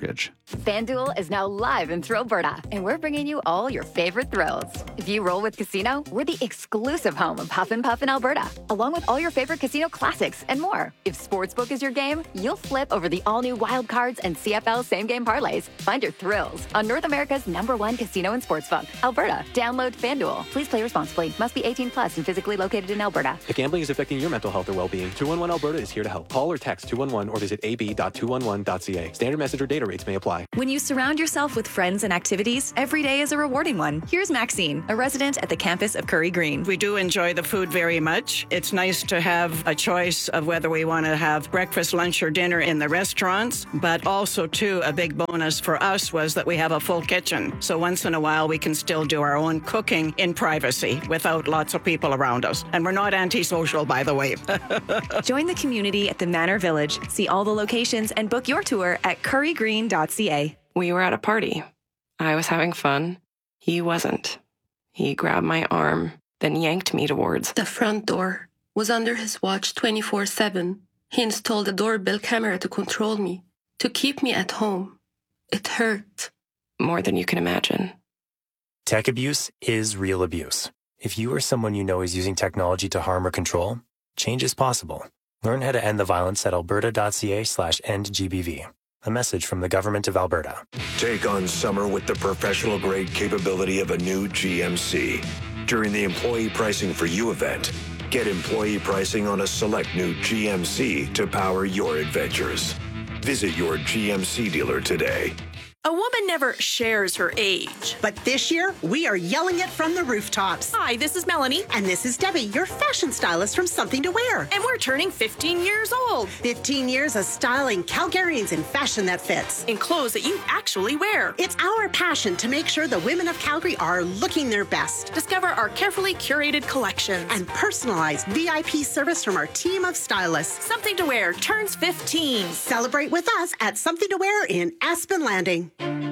FanDuel is now live in Thrillberta, and we're bringing you all your favorite thrills. If you roll with Casino, we're the exclusive home of Huff and Puff in Alberta, along with all your favorite casino classics and more. If Sportsbook is your game, you'll flip over the all-new Wild Cards and C F L same-game parlays. Find your thrills on North America's number one casino and sportsbook, Alberta. Download FanDuel. Please play responsibly. Must be eighteen plus and physically located in Alberta. If gambling is affecting your mental health or well-being, two one one Alberta is here to help. Call or text two one one or visit a b dot two one one dot c a. Standard message or data rates may apply. When you surround yourself with friends and activities, every day is a rewarding one. Here's Maxine, a resident at the campus of Curry Green. We do enjoy the food very much. It's nice to have a choice of whether we want to have breakfast, lunch, or dinner in the restaurants, but also, too, a big bonus for us was that we have a full kitchen. So once in a while, we can still do our own cooking in privacy without lots of people around us. And we're not antisocial, by the way. Join the community at the Manor Village. See all the locations and book your tour at curry green dot c a. We were at a party. I was having fun. He wasn't. He grabbed my arm, then yanked me towards the front door. Was under his watch twenty-four seven. He installed a doorbell camera to control me, to keep me at home. It hurt. More than you can imagine. Tech abuse is real abuse. If you or someone you know is using technology to harm or control, change is possible. Learn how to end the violence at alberta.ca slash end GBV. A message from the Government of Alberta. Take on summer with the professional-grade capability of a new G M C. During the Employee Pricing for You event, get employee pricing on a select new G M C to power your adventures. Visit your G M C dealer today. A woman never shares her age. But this year, we are yelling it from the rooftops. Hi, this is Melanie. And this is Debbie, your fashion stylist from Something to Wear. And we're turning fifteen years old. fifteen years of styling Calgarians in fashion that fits. In clothes that you actually wear. It's our passion to make sure the women of Calgary are looking their best. Discover our carefully curated collections. And personalized V I P service from our team of stylists. Something to Wear turns fifteen. Celebrate with us at Something to Wear in Aspen Landing.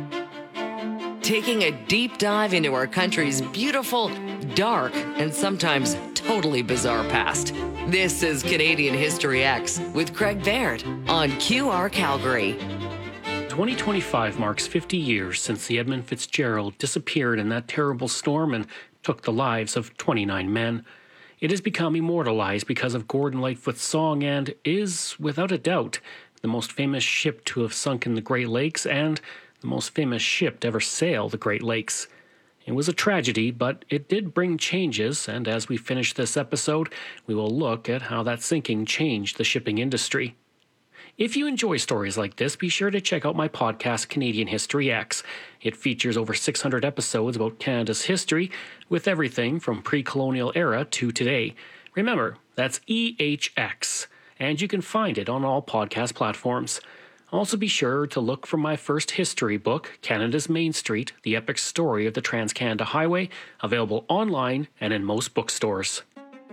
Taking a deep dive into our country's beautiful, dark, and sometimes totally bizarre past. This is Canadian History X with Craig Baird on Q R Calgary. twenty twenty-five marks fifty years since the Edmund Fitzgerald disappeared in that terrible storm and took the lives of twenty-nine men. It has become immortalized because of Gordon Lightfoot's song and is, without a doubt, the most famous ship to have sunk in the Great Lakes and the most famous ship to ever sail the Great Lakes. It was a tragedy, but it did bring changes, and as we finish this episode, we will look at how that sinking changed the shipping industry. If you enjoy stories like this, be sure to check out my podcast, Canadian History X. It features over six hundred episodes about Canada's history, with everything from pre-colonial era to today. Remember, that's E H X, and you can find it on all podcast platforms. Also be sure to look for my first history book, Canada's Main Street, The Epic Story of the Trans-Canada Highway, available online and in most bookstores.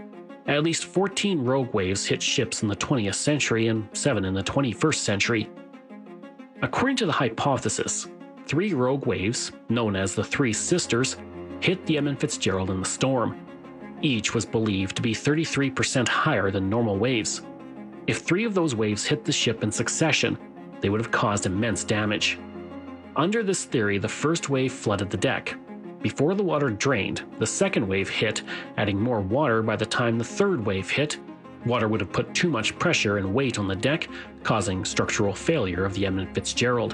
At least fourteen rogue waves hit ships in the twentieth century and seven in the twenty-first century. According to the hypothesis, three rogue waves, known as the Three Sisters, hit the Edmund Fitzgerald in the storm. Each was believed to be thirty-three percent higher than normal waves. If three of those waves hit the ship in succession, they would have caused immense damage. Under this theory, the first wave flooded the deck. Before the water drained, the second wave hit, adding more water by the time the third wave hit. Water would have put too much pressure and weight on the deck, causing structural failure of the Edmund Fitzgerald.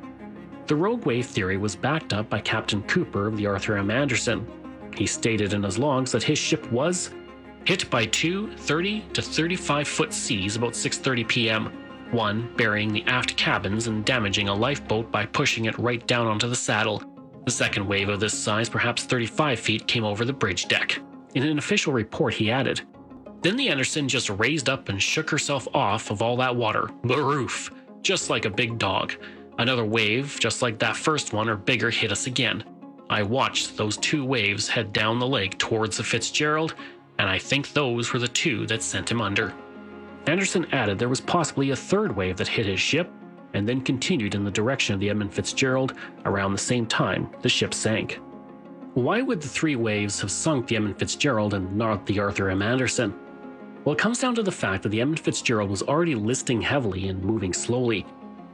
The rogue wave theory was backed up by Captain Cooper of the Arthur M. Anderson. He stated in his logs that his ship was hit by two thirty to thirty-five foot seas about six thirty p.m., one burying the aft cabins and damaging a lifeboat by pushing it right down onto the saddle. The second wave of this size, perhaps thirty-five feet, came over the bridge deck. In an official report, he added, "Then the Anderson just raised up and shook herself off of all that water, the roof, just like a big dog. Another wave, just like that first one or bigger, hit us again. I watched those two waves head down the lake towards the Fitzgerald, and I think those were the two that sent him under." Anderson added there was possibly a third wave that hit his ship, and then continued in the direction of the Edmund Fitzgerald around the same time the ship sank. Why would the three waves have sunk the Edmund Fitzgerald and not the Arthur M. Anderson? Well, it comes down to the fact that the Edmund Fitzgerald was already listing heavily and moving slowly.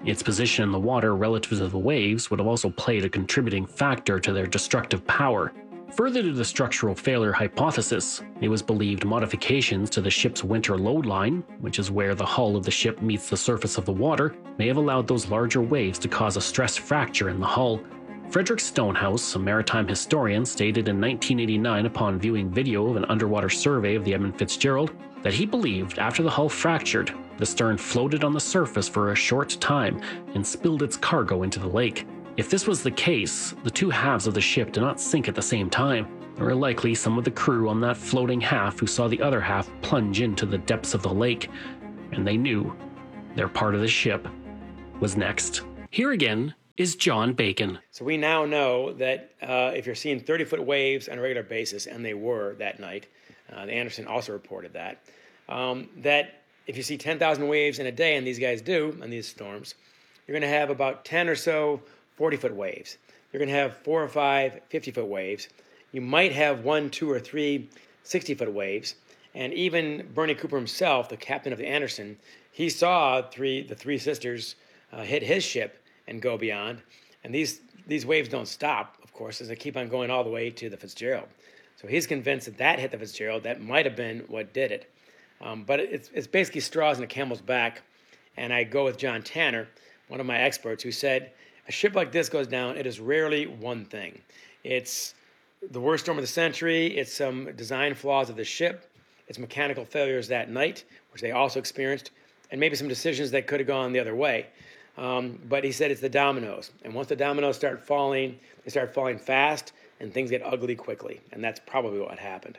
Its position in the water relative to the waves would have also played a contributing factor to their destructive power. Further to the structural failure hypothesis, it was believed modifications to the ship's winter load line, which is where the hull of the ship meets the surface of the water, may have allowed those larger waves to cause a stress fracture in the hull. Frederick Stonehouse, a maritime historian, stated in nineteen eighty-nine upon viewing video of an underwater survey of the Edmund Fitzgerald that he believed after the hull fractured, the stern floated on the surface for a short time and spilled its cargo into the lake. If this was the case, the two halves of the ship did not sink at the same time. There were likely some of the crew on that floating half who saw the other half plunge into the depths of the lake, and they knew their part of the ship was next. Here again is John Bacon. So we now know that uh, if you're seeing thirty-foot waves on a regular basis, and they were that night, uh, the Anderson also reported that, um, that if you see ten thousand waves in a day, and these guys do on these storms, you're going to have about ten or so forty-foot waves. You're going to have four or five fifty-foot waves. You might have one, two, or three sixty-foot waves. And even Bernie Cooper himself, the captain of the Anderson, he saw three the three sisters uh, hit his ship and go beyond. And these these waves don't stop, of course, as they keep on going all the way to the Fitzgerald. So he's convinced that that hit the Fitzgerald. That might have been what did it. Um, but it's, it's basically straws in a camel's back. And I go with John Tanner, one of my experts, who said, a ship like this goes down, it is rarely one thing. It's the worst storm of the century. It's some design flaws of the ship. It's mechanical failures that night, which they also experienced, and maybe some decisions that could have gone the other way. Um, but he said it's the dominoes. And once the dominoes start falling, they start falling fast, and things get ugly quickly. And that's probably what happened.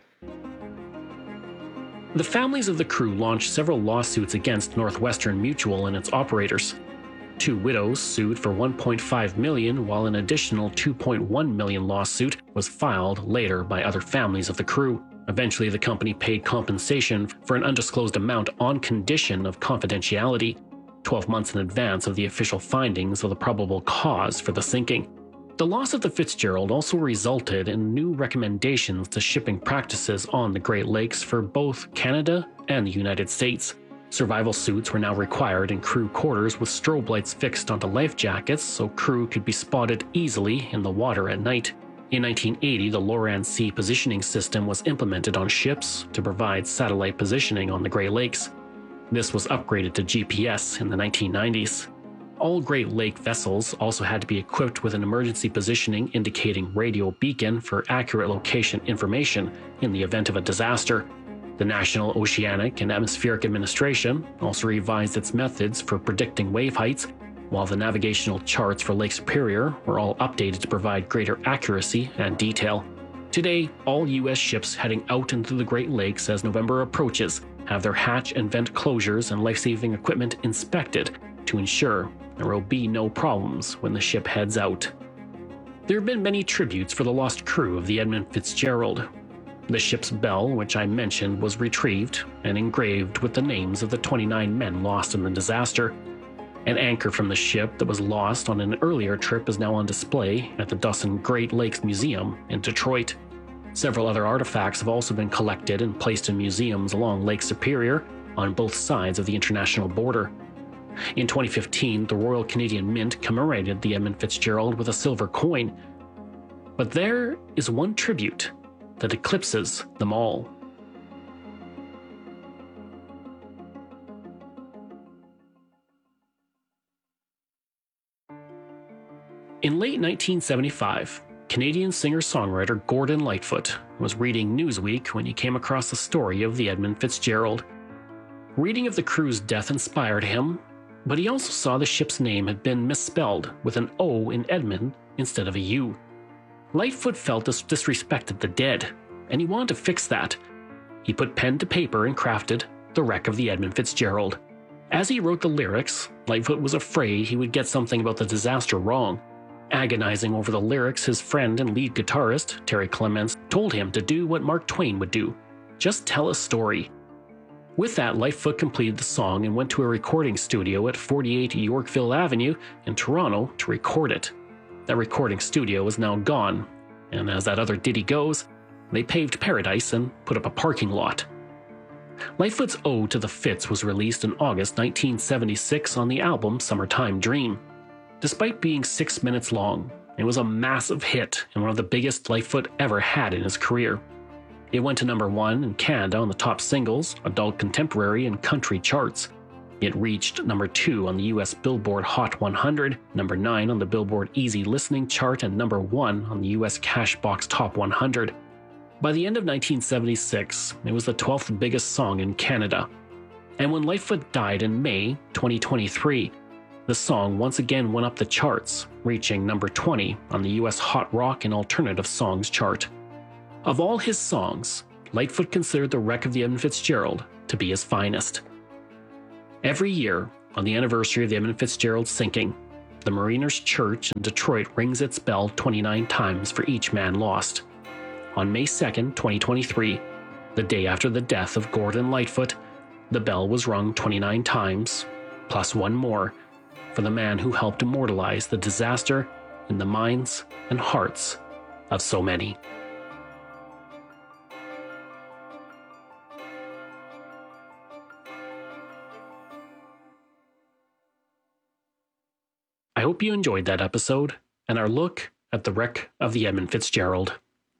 The families of the crew launched several lawsuits against Northwestern Mutual and its operators. Two widows sued for one point five million dollars, while an additional two point one million dollars lawsuit was filed later by other families of the crew. Eventually, the company paid compensation for an undisclosed amount on condition of confidentiality, twelve months in advance of the official findings of the probable cause for the sinking. The loss of the Fitzgerald also resulted in new recommendations to shipping practices on the Great Lakes for both Canada and the United States. Survival suits were now required in crew quarters with strobe lights fixed onto life jackets so crew could be spotted easily in the water at night. In nineteen eighty, the Loran C positioning system was implemented on ships to provide satellite positioning on the Great Lakes. This was upgraded to G P S in the nineteen nineties. All Great Lake vessels also had to be equipped with an emergency positioning indicating radio beacon for accurate location information in the event of a disaster. The National Oceanic and Atmospheric Administration also revised its methods for predicting wave heights, while the navigational charts for Lake Superior were all updated to provide greater accuracy and detail. Today, all U S ships heading out into the Great Lakes as November approaches have their hatch and vent closures and life-saving equipment inspected to ensure there will be no problems when the ship heads out. There have been many tributes for the lost crew of the Edmund Fitzgerald. The ship's bell, which I mentioned, was retrieved and engraved with the names of the twenty-nine men lost in the disaster. An anchor from the ship that was lost on an earlier trip is now on display at the Dawson Great Lakes Museum in Detroit. Several other artifacts have also been collected and placed in museums along Lake Superior on both sides of the international border. In twenty fifteen, the Royal Canadian Mint commemorated the Edmund Fitzgerald with a silver coin. But there is one tribute that eclipses them all. In late nineteen seventy-five, Canadian singer-songwriter Gordon Lightfoot was reading Newsweek when he came across the story of the Edmund Fitzgerald. Reading of the crew's death inspired him, but he also saw the ship's name had been misspelled with an O in Edmund instead of a U. Lightfoot felt this disrespected the dead, and he wanted to fix that. He put pen to paper and crafted The Wreck of the Edmund Fitzgerald. As he wrote the lyrics, Lightfoot was afraid he would get something about the disaster wrong. Agonizing over the lyrics, his friend and lead guitarist, Terry Clements, told him to do what Mark Twain would do. Just tell a story. With that, Lightfoot completed the song and went to a recording studio at forty-eight Yorkville Avenue in Toronto to record it. That recording studio is now gone, and as that other ditty goes, they paved paradise and put up a parking lot. Lightfoot's Ode to the Fits was released in August nineteen seventy-six on the album Summertime Dream. Despite being six minutes long, it was a massive hit and one of the biggest Lightfoot ever had in his career. It went to number one in Canada on the top singles, adult contemporary, and country charts. It reached number two on the U S Billboard Hot one hundred, number nine on the Billboard Easy Listening chart, and number one on the U S Cashbox Top one hundred. By the end of nineteen seventy-six, it was the twelfth biggest song in Canada. And when Lightfoot died in May twenty twenty-three, the song once again went up the charts, reaching number twenty on the U S Hot Rock and Alternative Songs chart. Of all his songs, Lightfoot considered The Wreck of the Edmund Fitzgerald to be his finest. Every year, on the anniversary of the Edmund Fitzgerald sinking, the Mariners Church in Detroit rings its bell twenty-nine times for each man lost. On May second, twenty twenty-three, the day after the death of Gordon Lightfoot, the bell was rung twenty-nine times, plus one more, for the man who helped immortalize the disaster in the minds and hearts of so many. I hope you enjoyed that episode and our look at the wreck of the Edmund Fitzgerald.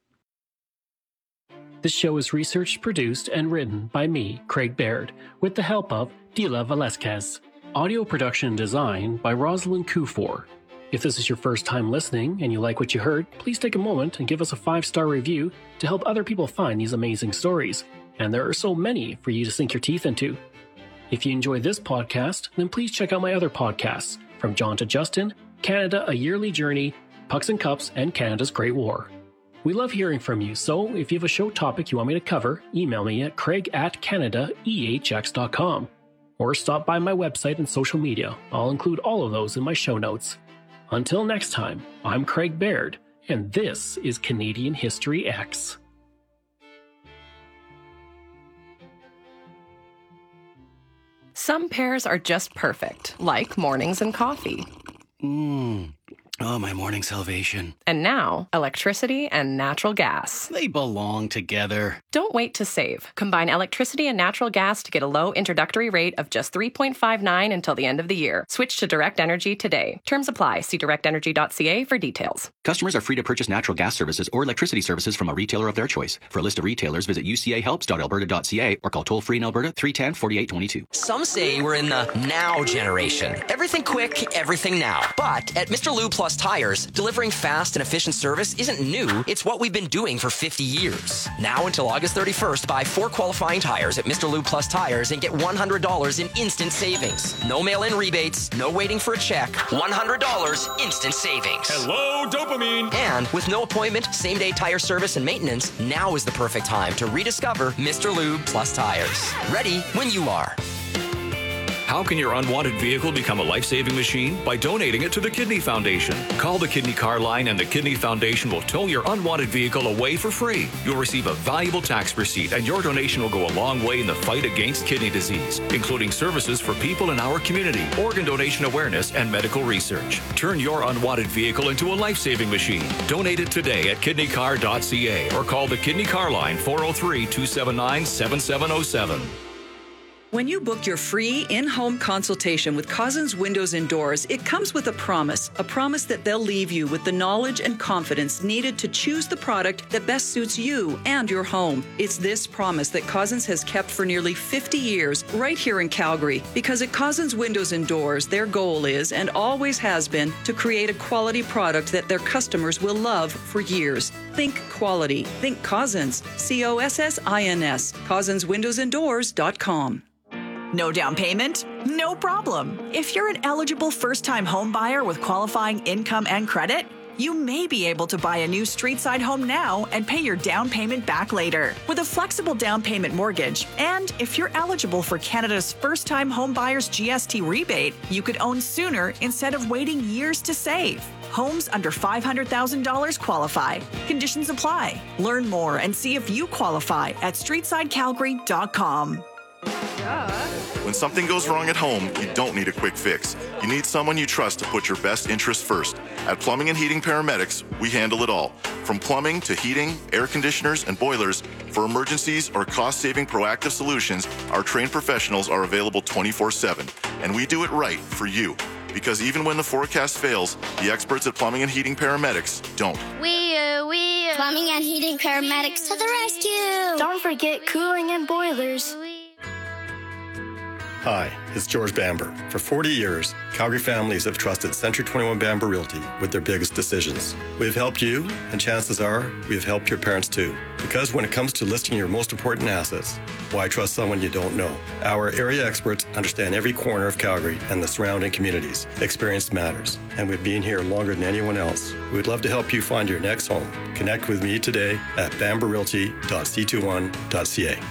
This show is researched, produced, and written by me, Craig Baird, with the help of Dila Velasquez. Audio production and design by Rosalind Kufor. If this is your first time listening and you like what you heard, please take a moment and give us a five-star review to help other people find these amazing stories. And there are so many for you to sink your teeth into. If you enjoy this podcast, then please check out my other podcasts, From John to Justin, Canada, A Yearly Journey, Pucks and Cups, and Canada's Great War. We love hearing from you, so if you have a show topic you want me to cover, email me at craig at canada e h x dot com. Or stop by my website and social media. I'll include all of those in my show notes. Until next time, I'm Craig Baird, and this is Canadian History X. Some pairs are just perfect, like mornings and coffee. Mmm. Oh, my morning salvation. And now, electricity and natural gas. They belong together. Don't wait to save. Combine electricity and natural gas to get a low introductory rate of just three point five nine until the end of the year. Switch to Direct Energy today. Terms apply. See direct energy dot c a for details. Customers are free to purchase natural gas services or electricity services from a retailer of their choice. For a list of retailers, visit u c a helps dot alberta dot c a or call toll-free in Alberta three one zero, four eight two two. Some say we're in the now generation. Everything quick, everything now. But at Mister Lube Plus Tires, delivering fast and efficient service isn't new. It's what we've been doing for fifty years. Now until August thirty-first, buy four qualifying tires at Mister Lube Plus Tires and get one hundred dollars in instant savings. No mail-in rebates, no waiting for a check. one hundred dollars instant savings. Hello, dopamine! And with no appointment, same-day tire service and maintenance, now is the perfect time to rediscover Mister Lube Plus Tires. Ready when you are. How can your unwanted vehicle become a life-saving machine? By donating it to the Kidney Foundation. Call the Kidney Car Line and the Kidney Foundation will tow your unwanted vehicle away for free. You'll receive a valuable tax receipt and your donation will go a long way in the fight against kidney disease, including services for people in our community, organ donation awareness, and medical research. Turn your unwanted vehicle into a life-saving machine. Donate it today at kidney car dot c a or call the Kidney Car Line four oh three, two seven nine, seven seven oh seven. When you book your free in-home consultation with Cousins Windows and Doors, it comes with a promise, a promise that they'll leave you with the knowledge and confidence needed to choose the product that best suits you and your home. It's this promise that Cousins has kept for nearly fifty years right here in Calgary, because at Cousins Windows and Doors, their goal is and always has been to create a quality product that their customers will love for years. Think quality. Think Cousins. C O S S I N S. Cousins Windows and Doors dot com. No down payment? No problem. If you're an eligible first-time home buyer with qualifying income and credit, you may be able to buy a new street-side home now and pay your down payment back later with a flexible down payment mortgage. And if you're eligible for Canada's first-time home buyers G S T rebate, you could own sooner instead of waiting years to save. Homes under five hundred thousand dollars qualify. Conditions apply. Learn more and see if you qualify at street side calgary dot com. When something goes wrong at home, you don't need a quick fix. You need someone you trust to put your best interest first. At Plumbing and Heating Paramedics, we handle it all. From plumbing to heating, air conditioners, and boilers, for emergencies or cost-saving proactive solutions, our trained professionals are available twenty-four seven. And we do it right for you. Because even when the forecast fails, the experts at Plumbing and Heating Paramedics don't. We, uh, we, uh, Plumbing and Heating Paramedics to the rescue! Don't forget cooling and boilers. Hi, it's George Bamber. For forty years, Calgary families have trusted Century twenty-one Bamber Realty with their biggest decisions. We've helped you, and chances are we've helped your parents too. Because when it comes to listing your most important assets, why trust someone you don't know? Our area experts understand every corner of Calgary and the surrounding communities. Experience matters, and we've been here longer than anyone else. We'd love to help you find your next home. Connect with me today at bamber realty dot c twenty-one dot c a.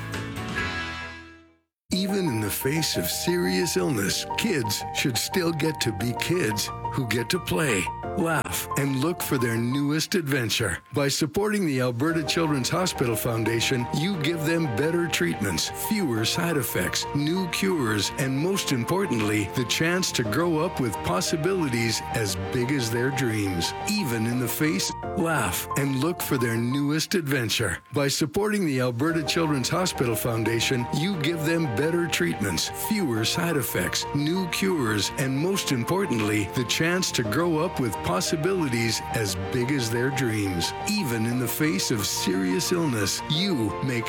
Even in the face of serious illness, kids should still get to be kids who get to play, laugh, and look for their newest adventure. By supporting the Alberta Children's Hospital Foundation, you give them better treatments, fewer side effects, new cures, and most importantly, the chance to grow up with possibilities as big as their dreams. Even in the face, laugh, and look for their newest adventure. By supporting the Alberta Children's Hospital Foundation, you give them better treatments, fewer side effects, new cures, and most importantly, the chance to grow up with possibilities as big as their dreams. Even in the face of serious illness, you make